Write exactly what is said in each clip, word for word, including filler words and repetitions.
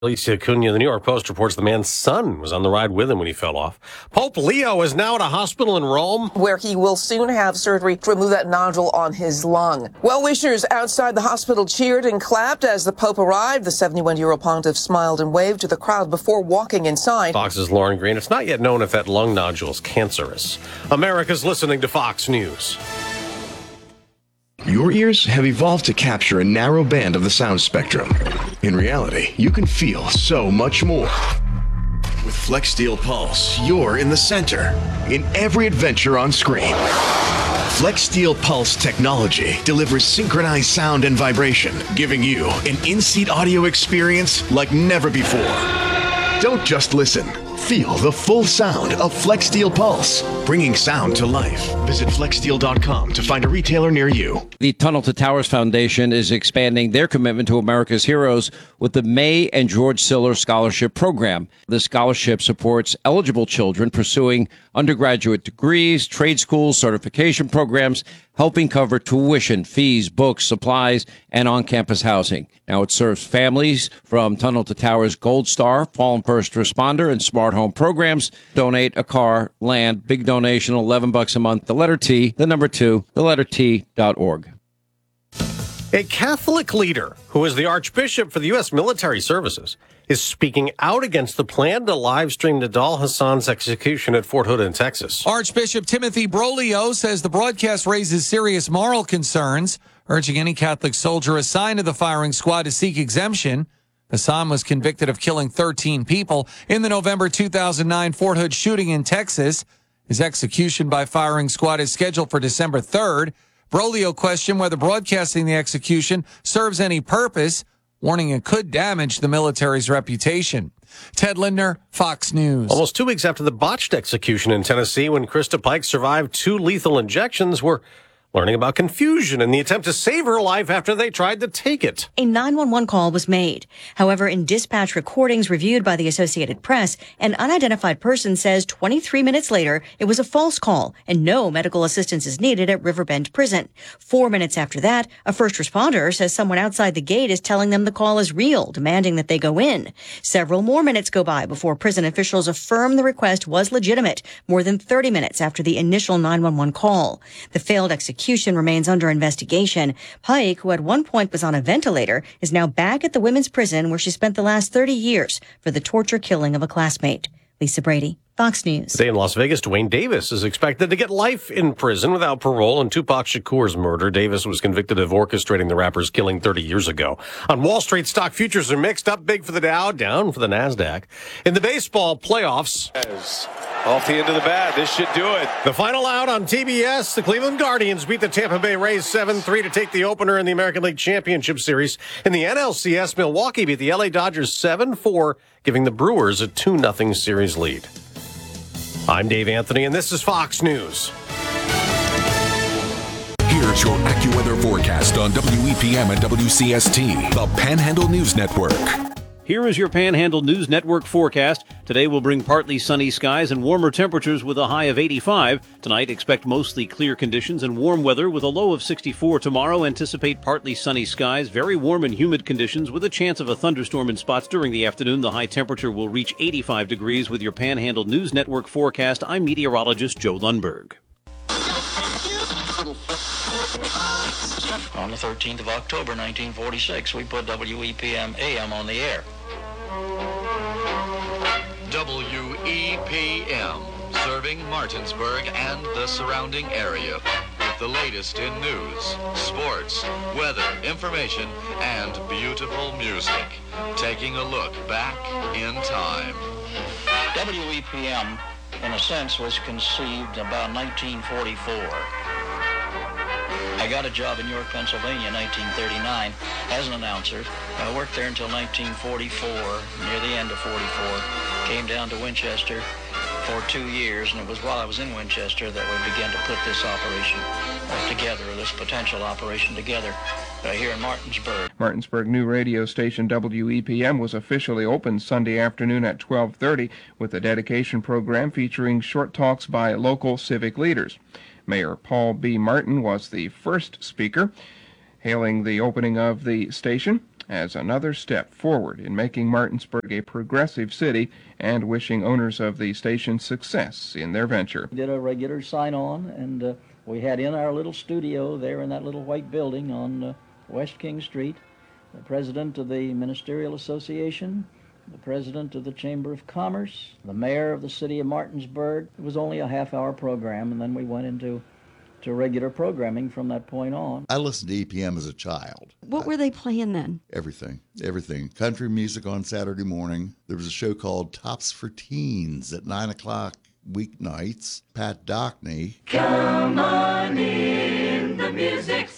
Alicia Cunha, the New York Post reports the man's son was on the ride with him when he fell off. Pope Leo is now at a hospital in Rome, where he will soon have surgery to remove that nodule on his lung. Well-wishers outside the hospital cheered and clapped as the Pope arrived. The seventy-one-year-old pontiff smiled and waved to the crowd before walking inside. Fox's Lauren Green. It's not yet known if that lung nodule is cancerous. America's listening to Fox News. Your ears have evolved to capture a narrow band of the sound spectrum. In reality, you can feel so much more. With FlexSteel Pulse, you're in the center, in every adventure on screen. FlexSteel Pulse technology delivers synchronized sound and vibration, giving you an in-seat audio experience like never before. Don't just listen. Feel the full sound of FlexSteel Pulse, bringing sound to life. Visit flex steel dot com to find a retailer near you. The Tunnel to Towers Foundation is expanding their commitment to America's heroes with the May and George Siller Scholarship Program. The scholarship supports eligible children pursuing undergraduate degrees, trade schools, certification programs, helping cover tuition, fees, books, supplies, and on-campus housing. Now, it serves families from Tunnel to Towers Gold Star, Fallen First Responder, and Smart Home programs. Donate a car, land, big donation, eleven bucks a month. The letter T, the number two, the letter T dot org. A Catholic leader who is the Archbishop for the U S military services is speaking out against the plan to live stream Nidal Hassan's execution at Fort Hood in Texas. Archbishop Timothy Broglio says the broadcast raises serious moral concerns, urging any Catholic soldier assigned to the firing squad to seek exemption. Hassan was convicted of killing thirteen people in the November two thousand nine Fort Hood shooting in Texas. His execution by firing squad is scheduled for December third. Broglio questioned whether broadcasting the execution serves any purpose, warning it could damage the military's reputation. Ted Lindner, Fox News. Almost two weeks after the botched execution in Tennessee, when Krista Pike survived two lethal injections, we're learning about confusion in the attempt to save her life after they tried to take it. A nine one one call was made. However, in dispatch recordings reviewed by the Associated Press, an unidentified person says twenty-three minutes later it was a false call and no medical assistance is needed at Riverbend Prison. Four minutes after that, a first responder says someone outside the gate is telling them the call is real, demanding that they go in. Several more minutes go by before prison officials affirm the request was legitimate, more than thirty minutes after the initial nine one one call. The failed execution remains under investigation. Pike, who at one point was on a ventilator, is now back at the women's prison where she spent the last thirty years for the torture killing of a classmate. Lisa Brady, Fox News. Today in Las Vegas, Dwayne Davis is expected to get life in prison without parole in Tupac Shakur's murder. Davis was convicted of orchestrating the rapper's killing thirty years ago. On Wall Street, stock futures are mixed, up big for the Dow, down for the NASDAQ. In the baseball playoffs, off the end of the bat, this should do it. The final out on T B S, the Cleveland Guardians beat the Tampa Bay Rays seven three to take the opener in the American League Championship Series. In the N L C S, Milwaukee beat the L A Dodgers seven four, giving the Brewers a two nothing series lead. I'm Dave Anthony, and this is Fox News. Here's your AccuWeather forecast on W E P M and W C S T, the Panhandle News Network. Here is your Panhandle News Network forecast. Today will bring partly sunny skies and warmer temperatures with a high of eighty-five. Tonight, expect mostly clear conditions and warm weather with a low of sixty-four. Tomorrow, anticipate partly sunny skies, very warm and humid conditions with a chance of a thunderstorm in spots during the afternoon. The high temperature will reach eighty-five degrees. With your Panhandle News Network forecast, I'm meteorologist Joe Lundberg. On the thirteenth of October, nineteen forty-six, we put W E P M A M on the air. W E P M, serving Martinsburg and the surrounding area with the latest in news, sports, weather, information, and beautiful music. Taking a look back in time. W E P M, in a sense, was conceived about nineteen forty-four. I got a job in York, Pennsylvania in nineteen thirty-nine as an announcer. I worked there until nineteen forty-four, near the end of forty-four. Came down to Winchester for two years, and it was while I was in Winchester that we began to put this operation uh, together, or this potential operation together, uh, here in Martinsburg. Martinsburg new radio station W E P M was officially opened Sunday afternoon at twelve thirty with a dedication program featuring short talks by local civic leaders. Mayor Paul B. Martin was the first speaker, hailing the opening of the station, as another step forward in making Martinsburg a progressive city and wishing owners of the station success in their venture. We did a regular sign-on, and uh, we had in our little studio there in that little white building on uh, West King Street, the president of the Ministerial Association, the president of the Chamber of Commerce, the mayor of the city of Martinsburg. It was only a half-hour program, and then we went into to regular programming from that point on. I listened to E P M as a child. What were they playing then? Everything, everything. Country music on Saturday morning. There was a show called Tops for Teens at nine o'clock weeknights. Pat Dockney. Come on in, the music's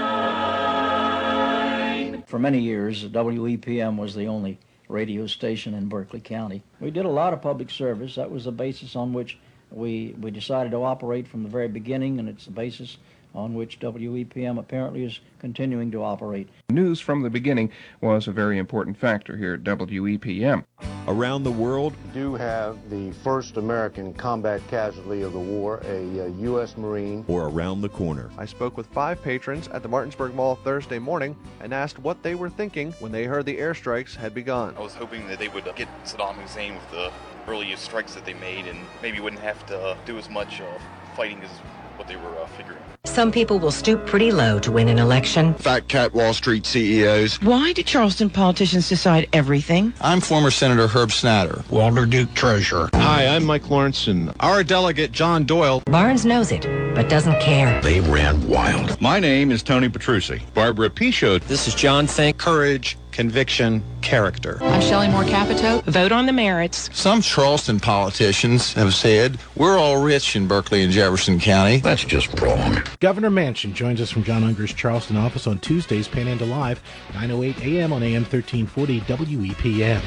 fine. For many years, W E P M was the only radio station in Berkeley County. We did a lot of public service. That was the basis on which we, we decided to operate from the very beginning, and it's the basis on which W E P M apparently is continuing to operate. News from the beginning was a very important factor here at W E P M. Around the world, we do have the first American combat casualty of the war, a uh, U S Marine. Or around the corner. I spoke with five patrons at the Martinsburg Mall Thursday morning and asked what they were thinking when they heard the airstrikes had begun. I was hoping that they would get Saddam Hussein with the earliest strikes that they made and maybe wouldn't have to do as much uh, fighting as what they were uh, figuring. Some people will stoop pretty low to win an election. Fat cat Wall Street C E Os. Why do Charleston politicians decide everything? I'm former Senator Herb Snatter, Walter Duke Treasurer. Hi, I'm Mike Lawrence, and our delegate, John Doyle. Barnes knows it, but doesn't care. They ran wild. My name is Tony Petrucci. Barbara Pichot. This is John Fink. Courage, conviction, character. I'm Shelley Moore Capito. Vote on the merits. Some Charleston politicians have said, we're all rich in Berkeley and Jefferson County. That's just wrong. Governor Manchin joins us from John Unger's Charleston office on Tuesdays, Panhandle Live, nine oh eight a.m. on A M thirteen forty W E P M.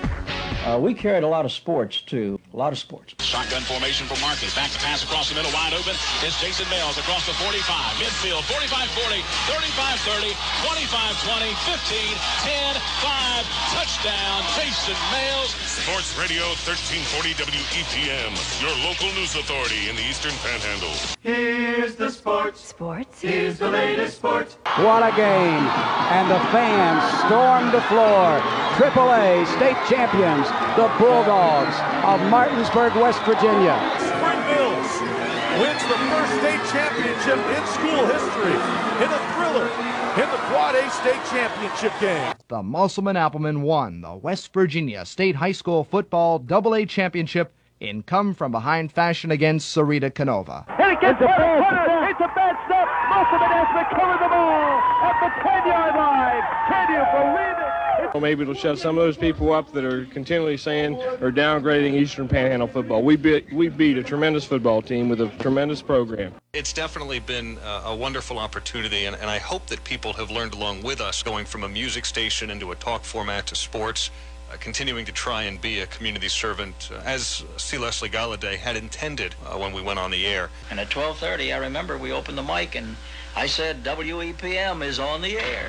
Uh, we carried a lot of sports, too. A lot of sports. Shotgun formation for Marcus. Back to pass across the middle, wide open. It's Jason Bales across the forty-five. Midfield, forty-five forty, thirty-five thirty, twenty-five twenty, fifteen, ten, five. Touchdown, Jason Bales. Sports Radio thirteen forty W E P M, your local news authority in the Eastern Panhandle. Here's the sports. Sports. Here's the latest sports. What a game. And the fans stormed the floor. Triple A state champions, the Bulldogs of Martinsburg, West Virginia. Spring Mills wins the first state championship in school history in a thriller in the Quad A state championship game. The Musselman Applemen won the West Virginia State High School Football Double A Championship in come-from-behind fashion against Sarita Canova. And it gets it's, a bad, it's a bad step. Musselman has recovered the ball at the ten-yard line. Can you believe it? Well, maybe it'll shut some of those people up that are continually saying or downgrading Eastern Panhandle football. We beat, we beat a tremendous football team with a tremendous program. It's definitely been a, a wonderful opportunity, and, and I hope that people have learned along with us, going from a music station into a talk format to sports, uh, continuing to try and be a community servant, uh, as C. Leslie Galladay had intended uh, when we went on the air. And at twelve thirty, I remember we opened the mic, and I said, W E P M is on the air.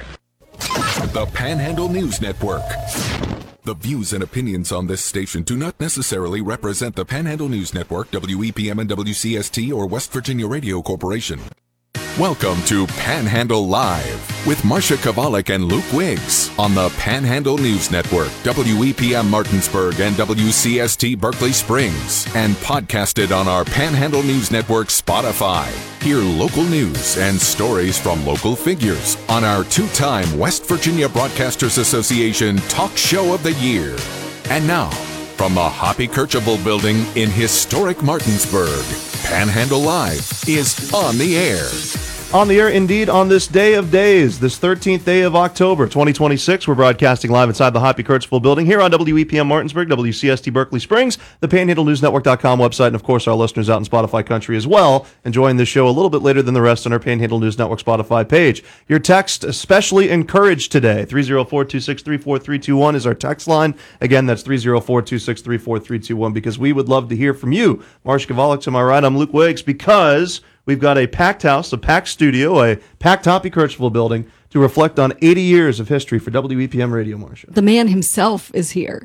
The Panhandle News Network. The views and opinions on this station do not necessarily represent the Panhandle News Network, W E P M and W C S T, or West Virginia Radio Corporation. Welcome to Panhandle Live with Marcia Kovalik and Luke Wiggs on the Panhandle News Network, W E P M Martinsburg and W C S T Berkeley Springs, and podcasted on our Panhandle News Network Spotify. Hear local news and stories from local figures on our two-time West Virginia Broadcasters Association Talk Show of the Year. And now, from the Hoppy Kercheval Building in historic Martinsburg, Panhandle Live is on the air. On the air, indeed, on this day of days, this thirteenth day of October, twenty twenty-six. We're broadcasting live inside the Hoppy Kercheval Building here on W E P M Martinsburg, W C S T Berkeley Springs, the Panhandle News Network dot com website, and, of course, our listeners out in Spotify country as well, enjoying this show a little bit later than the rest on our Panhandle News Network Spotify page. Your text especially encouraged today. three oh four, two six three, four three two one is our text line. Again, that's three oh four, two six three, four three two one, because we would love to hear from you. Marcia Kovalik, to my right, I'm Luke Wiggs, because we've got a packed house, a packed studio, a packed Hoppy Kercheval building to reflect on eighty years of history for W E P M Radio, Marcia. The man himself is here.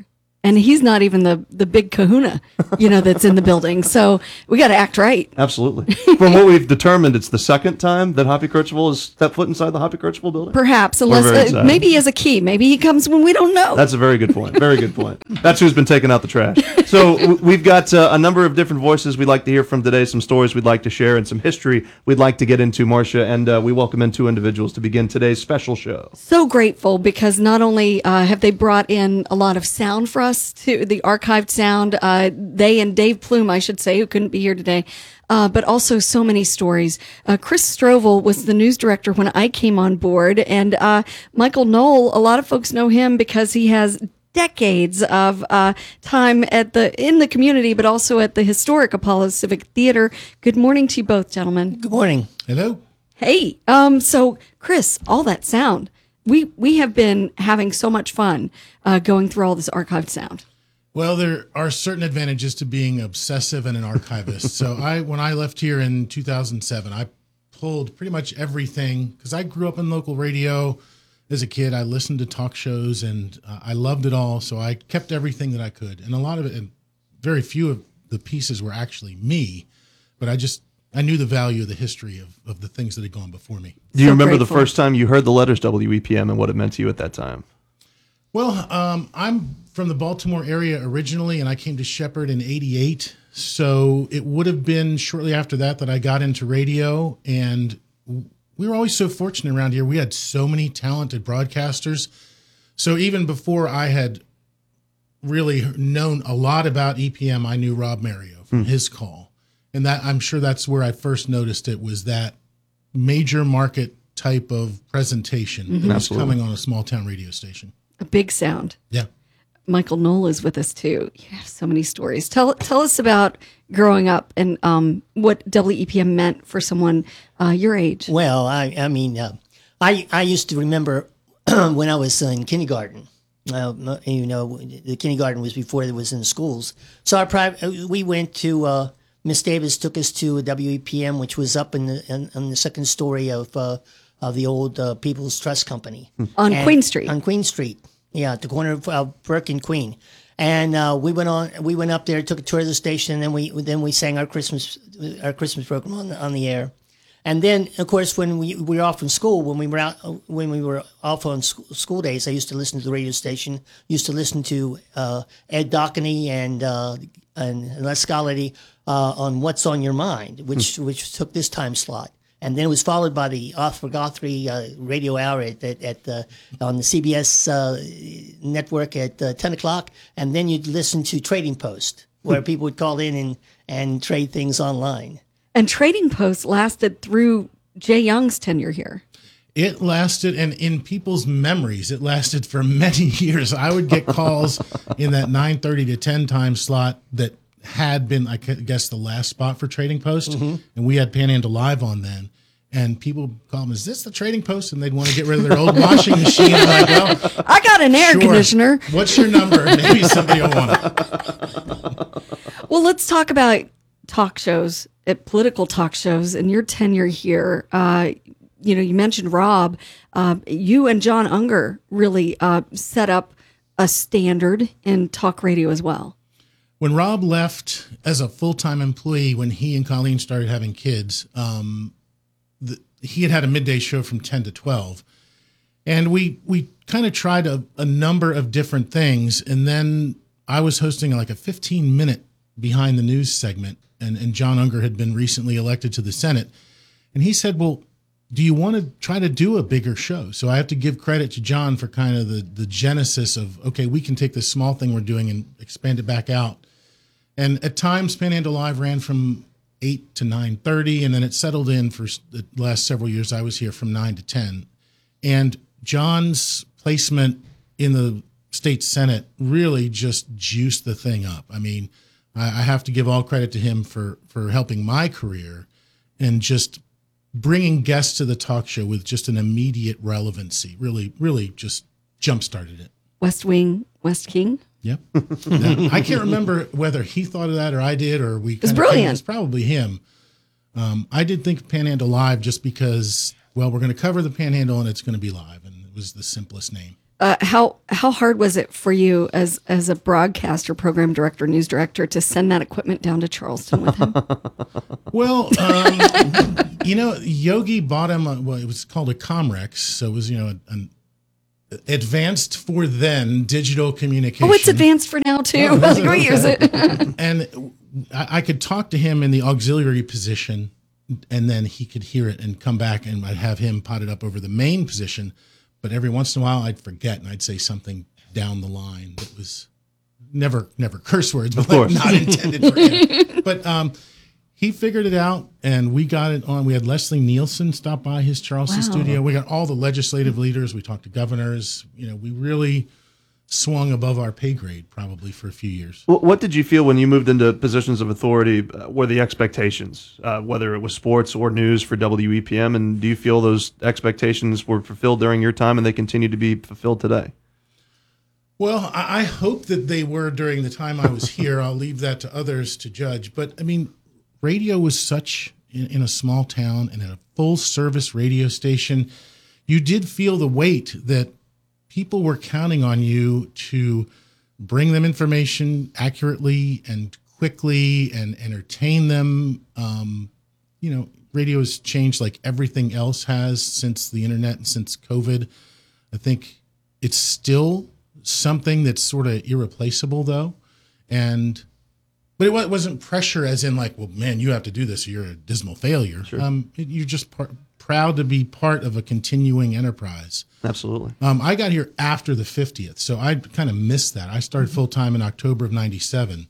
And he's not even the, the big kahuna, you know, that's in the building. So we got to act right. Absolutely. From what we've determined, it's the second time that Hoppy Kercheval has stepped foot inside the Hoppy Kercheval building. Perhaps, unless uh, maybe he has a key. Maybe he comes when we don't know. That's a very good point. Very good point. That's who's been taking out the trash. So w- we've got uh, a number of different voices we'd like to hear from today, some stories we'd like to share, and some history we'd like to get into, Marcia. And uh, we welcome in two individuals to begin today's special show. So grateful because not only uh, have they brought in a lot of sound for us, to the archived sound, uh, they and Dave Plume, I should say, who couldn't be here today, uh, but also so many stories. Uh, Chris Strovel was the news director when I came on board, and uh, Michael Knoll, a lot of folks know him because he has decades of uh, time at the in the community, but also at the historic Apollo Civic Theater. Good morning to you both, gentlemen. Good morning. Hello. Hey, um, so Chris, all that sound. We we have been having so much fun uh, going through all this archived sound. Well, there are certain advantages to being obsessive and an archivist. So I, when I left here in two thousand seven, I pulled pretty much everything because I grew up in local radio as a kid. I listened to talk shows and uh, I loved it all. So I kept everything that I could. And a lot of it, and very few of the pieces were actually me, but I just, I knew the value of the history of, of the things that had gone before me. Do you So remember grateful. the first time you heard the letters W E P M and what it meant to you at that time? Well, um, I'm from the Baltimore area originally, and I came to Shepherd in eighty-eight. So it would have been shortly after that that I got into radio. And we were always so fortunate around here. We had so many talented broadcasters. So even before I had really known a lot about E P M, I knew Rob Mario from Hmm. his call. And that I'm sure that's where I first noticed it, was that major market type of presentation Mhm. that was Absolutely. coming on a small town radio station. A big sound. Yeah. Michael Knoll is with us too. You have so many stories. Tell tell us about growing up and um, what W E P M meant for someone uh, your age. Well, I, I mean, uh, I, I used to remember when I was in kindergarten. Uh, you know, the kindergarten was before it was in schools. So our private, we went to uh, Miss Davis took us to W E P M, which was up in the in, in the second story of uh, of the old uh, People's Trust Company On And- Queen Street. On Queen Street, yeah, at the corner of uh, Burke and Queen. And uh, we went on. We went up there, took a tour of the station, and then we then we sang our Christmas our Christmas program on the, on the air. And then, of course, when we, we were off from school, when we were out, when we were off on school, school days, I used to listen to the radio station. Used to listen to uh, Ed Dockeny and uh, and Les Scalati uh, on What's on Your Mind, which which took this time slot. And then it was followed by the Arthur Guthrie uh, radio hour at, at, at the on the C B S uh, network at uh, ten o'clock. And then you'd listen to Trading Post, where people would call in and, and trade things online. And Trading Post lasted through Jay Young's tenure here. It lasted, and in people's memories, it lasted for many years. I would get calls in that nine thirty to ten time slot that had been, I guess, the last spot for Trading Post. Mm-hmm. And we had Panhandle Live on then. And people would call them, is this the Trading Post? And they'd want to get rid of their old washing machine. I'm like, well, I got an air sure. conditioner. What's your number? Maybe somebody will want it. Well, let's talk about talk shows, at political talk shows, and your tenure here. Uh, you know, you mentioned Rob. Uh, you and John Unger really uh, set up a standard in talk radio as well. When Rob left as a full-time employee, when he and Colleen started having kids, um, the, he had had a midday show from ten to twelve. And we we kind of tried a, a number of different things. And then I was hosting like a fifteen-minute behind the news segment. And, and John Unger had been recently elected to the Senate. And he said, well, do you want to try to do a bigger show? So I have to give credit to John for kind of the, the genesis of, okay, we can take this small thing we're doing and expand it back out. And at times, Panhandle Live ran from eight to nine thirty, and then it settled in for the last several years I was here from nine to ten. And John's placement in the state Senate really just juiced the thing up. I mean, I, I have to give all credit to him for, for helping my career and just bringing guests to the talk show with just an immediate relevancy. Really, really just jump-started it. West Wing, West King. Yep. Yeah. I can't remember whether he thought of that or I did, or we. It was kinda brilliant. came- It was probably him. Um, I did think Panhandle Live just because, well, we're going to cover the Panhandle and it's going to be live, and it was the simplest name. uh, how how hard was it for you as as a broadcaster, program director, news director to send that equipment down to Charleston with him? Well, um, you know, Yogi bought him. A, well, it was called a Comrex, so it was you know an advanced for then digital communication. Oh, it's advanced for now too. Oh, we use it. And I, I could talk to him in the auxiliary position, and then he could hear it and come back, and I'd have him pot it up over the main position. But every once in a while, I'd forget, and I'd say something down the line that was never, never curse words, but Of course. not intended for him. But um, he figured it out, and we got it on. We had Leslie Nielsen stop by his Charleston Wow. studio. We got all the legislative leaders. We talked to governors. You know, we really swung above our pay grade probably for a few years. Wh- What did you feel when you moved into positions of authority? Uh, were the expectations, uh, whether it was sports or news for W E P M, and do you feel those expectations were fulfilled during your time and they continue to be fulfilled today? Well, I I hope that they were during the time I was here. I'll leave that to others to judge. But I mean, radio was such in, in a small town and in a full service radio station, you did feel the weight that people were counting on you to bring them information accurately and quickly and entertain them. Um, you know, radio has changed like everything else has since the internet and since COVID. I think it's still something that's sort of irreplaceable though. And, but it wa- wasn't pressure as in like, well, man, you have to do this or you're a dismal failure. Sure. Um, it- you're just par- proud to be part of a continuing enterprise. Absolutely. Um, I got here after the fiftieth, so I kind of missed that. I started full time in October of ninety-seven,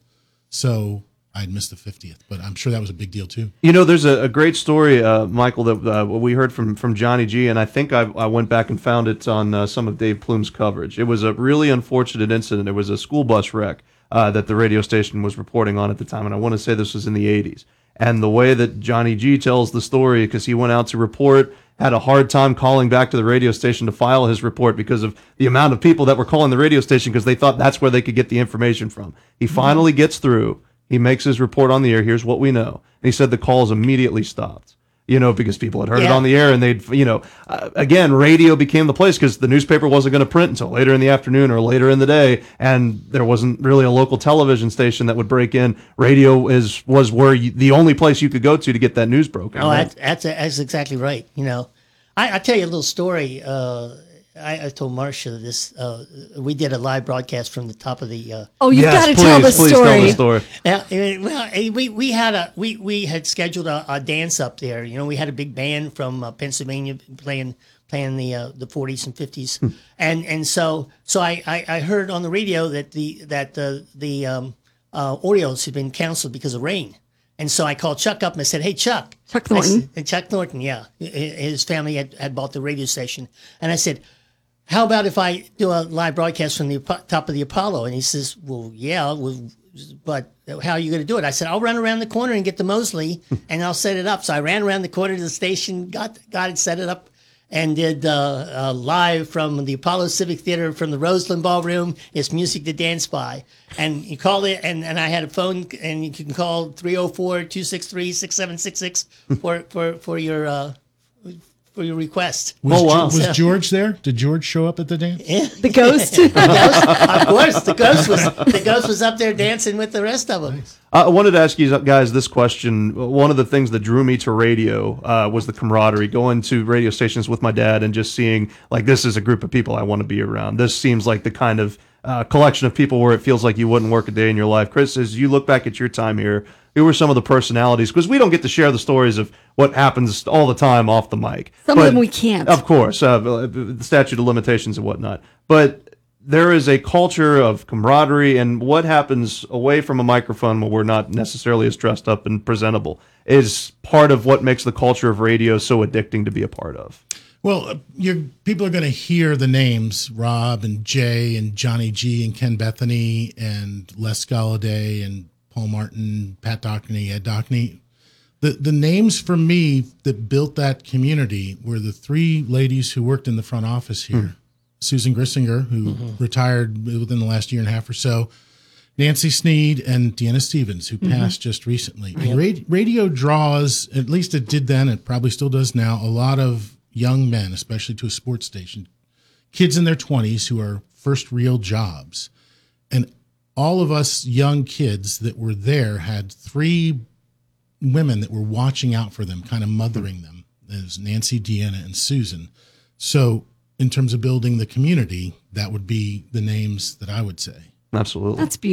so I'd missed the fiftieth, but I'm sure that was a big deal too. You know, there's a, a great story, uh, Michael, that uh, we heard from, from Johnny G, and I think I, I went back and found it on uh, some of Dave Plume's coverage. It was a really unfortunate incident. It was a school bus wreck uh, that the radio station was reporting on at the time, and I want to say this was in the eighties. And the way that Johnny G tells the story, because he went out to report, had a hard time calling back to the radio station to file his report because of the amount of people that were calling the radio station because they thought that's where they could get the information from. He finally gets through. He makes his report on the air. Here's what we know. And he said the calls immediately stopped, you know, because people had heard it Yeah. on the air and they'd, you know, uh, again, radio became the place because the newspaper wasn't going to print until later in the afternoon or later in the day. And there wasn't really a local television station that would break in. Radio is, was where you, the only place you could go to to get that news broken. Oh, right? that's that's, that's exactly right. You know, I I tell you a little story. Uh, I, I told Marcia this. Uh, we did a live broadcast from the top of the. Uh, Oh, you've got to tell the please story. tell the story. Now, eh, well, eh, we we had a we, we had scheduled a, a dance up there. You know, we had a big band from uh, Pennsylvania playing playing the uh, the forties and fifties, and and so so I, I, I heard on the radio that the that the the um, uh, Orioles had been canceled because of rain. And so I called Chuck up and I said, "Hey, Chuck." Chuck I Norton. said- Chuck Norton, yeah. H- His family had, had bought the radio station. And I said, "How about if I do a live broadcast from the Apo- top of the Apollo?" And he says, "Well, yeah, well, but how are you going to do it?" I said, "I'll run around the corner and get the Mosley and I'll set it up." So I ran around the corner to the station, got got it, set it up, and did uh, uh, live from the Apollo Civic Theater from the Roseland Ballroom. It's music to dance by. And you call it, and, and I had a phone, and you can call three oh four, two six three, six seven six six for, for, for your uh, for your request. Was, Oh, wow. Ge- was So- George there? Did George show up at the dance? Yeah. The ghost. The ghost, of course, the ghost was the ghost was up there dancing with the rest of them. I wanted to ask you guys this question. One of the things that drew me to radio uh, was the camaraderie, going to radio stations with my dad and just seeing, like, this is a group of people I want to be around. This seems like the kind of uh, collection of people where it feels like you wouldn't work a day in your life. Chris, as you look back at your time here, who were some of the personalities? Because we don't get to share the stories of what happens all the time off the mic. Some of them we can't. Of course, uh, the statute of limitations and whatnot. But there is a culture of camaraderie, and what happens away from a microphone when we're not necessarily as dressed up and presentable is part of what makes the culture of radio so addicting to be a part of. Well, uh, you're, people are going to hear the names Rob and Jay and Johnny G and Ken Bethany and Les Galladay and Paul Martin, Pat Dockney, Ed Dockney. The the names for me that built that community were the three ladies who worked in the front office here. Mm. Susan Grissinger, who Mm-hmm. retired within the last year and a half or so, Nancy Sneed, and Deanna Stevens, who Mm-hmm. passed just recently. And ra- radio draws, at least it did then, it probably still does now, a lot of young men, especially to a sports station. kids in their twenties who are first real jobs. And all of us young kids that were there had three women that were watching out for them, kind of mothering them. There's Nancy, Deanna, and Susan. So in terms of building the community, that would be the names that I would say. Absolutely. That's beautiful.